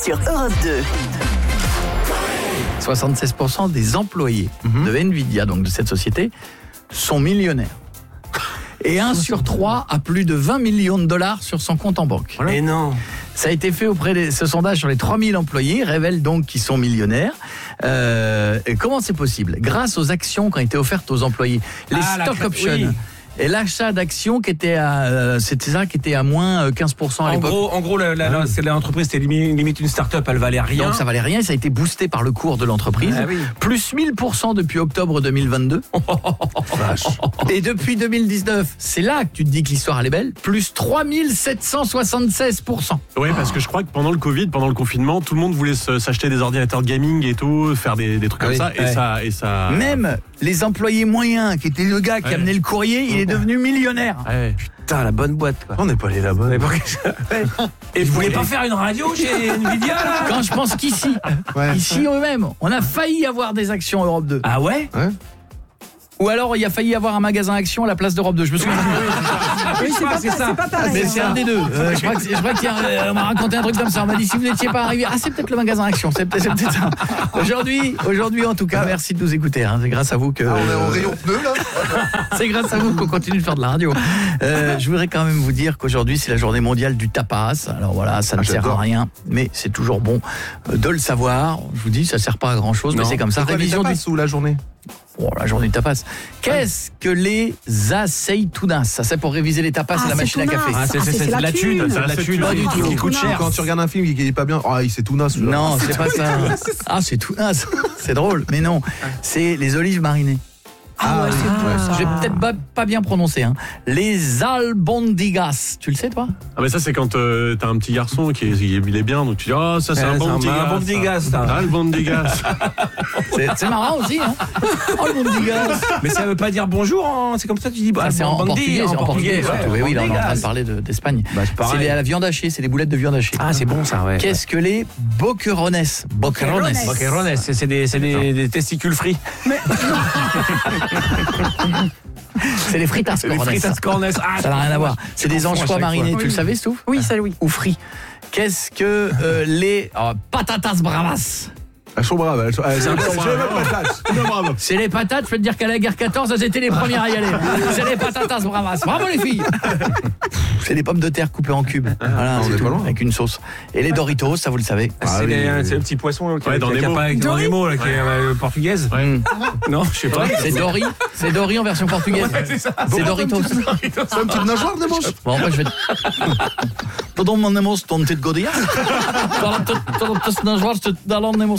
sur Europe 2. 76% des employés de Nvidia, donc de cette société, sont millionnaires. Et 1 sur 3 a plus de 20 millions de dollars sur son compte en banque. Et non. Ça a été fait ce sondage sur les 3000 employés, révèle donc qu'ils sont millionnaires. Et comment c'est possible ? Grâce aux actions qui ont été offertes aux employés. Les stock options. Oui. Et l'achat d'actions qui était à moins 15% à l'époque. En gros, l'entreprise c'était limite une start-up, elle valait rien. Donc ça valait rien, ça a été boosté par le cours de l'entreprise. Ah oui. Plus 1000% depuis octobre 2022. Et depuis 2019, c'est là que tu te dis que l'histoire elle est belle, plus 3776%. Oui, parce que je crois que pendant le Covid, pendant le confinement, tout le monde voulait s'acheter des ordinateurs de gaming et tout, faire des trucs comme ça. Et ça. Même les employés moyens, qui étaient le gars qui amenait le courrier, il est devenu millionnaire. Ouais. Putain, la bonne boîte, quoi. On n'est pas allé là-bas. Et vous voulez pas faire une radio chez Nvidia, là ? Quand je pense qu'ici, ici eux-mêmes, on a failli avoir des actions Europe 2. Ah ouais ? Ou alors il a failli avoir un magasin Action à la place d'Europe 2. Je me souviens. Oui, c'est pas pareil. Mais c'est un des deux. Je crois qu'il on m'a raconté un truc comme ça. On m'a dit si vous n'étiez pas arrivé, c'est peut-être le magasin Action. C'est peut-être ça. Aujourd'hui en tout cas, merci de nous écouter. C'est grâce à vous que. On est en rayon pneu là. C'est grâce à vous qu'on continue de faire de la radio. Je voudrais quand même vous dire qu'aujourd'hui c'est la journée mondiale du tapas. Alors voilà, ça ne sert à rien, mais c'est toujours bon de le savoir. Je vous dis, ça sert pas à grand chose, mais c'est comme ça. C'est quoi, Révision du sous la journée. Bon, la journée de tapas. Qu'est-ce que les aceitunas ? Ça c'est pour réviser les tapas à la machine à café. C'est de la thune. C'est de la thune. Pas du tout. Qui coûte cher. Quand tu regardes un film qui est pas bien, c'est tout naze. Non, c'est pas ça. C'est tout naze. C'est drôle, mais non. C'est les olives marinées. Je vais peut-être pas bien prononcer. Les albondigas. Tu le sais, toi ? Ah, mais ça, c'est quand t'as un petit garçon qui est bien, donc tu dis, ça, c'est un albondigas. Albondigas. C'est marrant aussi, albondigas. Mais ça veut pas dire bonjour, c'est comme ça que tu dis. C'est en portugais. Oui, là, on est en train de parler d'Espagne. C'est à la viande hachée, c'est des boulettes de viande hachée. Ah, c'est bon ça, ouais. Qu'est-ce que les boquerones ? Boquerones, c'est des testicules frits. C'est les fritas cornes. Ça n'a rien à voir. C'est des anchois marinés. Tu le savais, Stouff ? Oui, ça oui. Ou frits. Qu'est-ce que les patatas bravas ? Elles sont braves. C'est les patates, je peux te dire qu'à la guerre 14, elles étaient les premières à y aller. C'est les patatas bravas. Bravo les filles. C'est des pommes de terre coupées en cubes. Voilà, on est pas loin. avec une sauce. Et les Doritos, ça vous le savez. C'est le petit poisson qui dans Nemo, qui est portugaise. Non, je sais pas. C'est Dory en version portugaise. C'est Doritos. C'est une petite nageoire de manche. Bon, moi je vais. Todo mon Nemo, ton petit godilla. Nageoire, dans Nemo.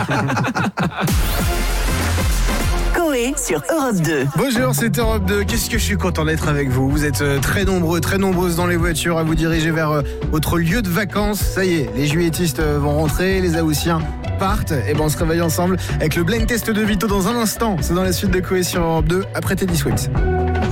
Coé sur Europe 2. Bonjour, c'est Europe 2. Qu'est-ce que je suis content d'être avec vous. Vous êtes très nombreux, très nombreuses dans les voitures à vous diriger vers votre lieu de vacances. Ça y est, les juilletistes vont rentrer, les Haussiens partent. Et on se réveille ensemble avec le blind test de Vito dans un instant. C'est dans la suite de Coé sur Europe 2 après Teddy Swims.